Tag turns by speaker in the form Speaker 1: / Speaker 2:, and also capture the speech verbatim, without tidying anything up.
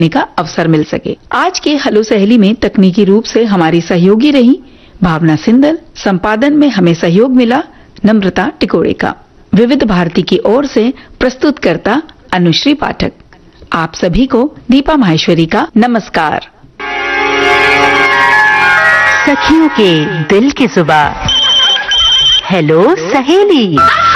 Speaker 1: का अवसर मिल सके। आज के हेलो सहेली में तकनीकी रूप से हमारी सहयोगी रही भावना सिंदल, संपादन में हमें सहयोग मिला नम्रता टिकोड़े का। विविध भारती की ओर से प्रस्तुत करता अनुश्री पाठक। आप सभी को दीपा माहेश्वरी का नमस्कार।
Speaker 2: सखियों के दिल की जुबान, हेलो सहेली।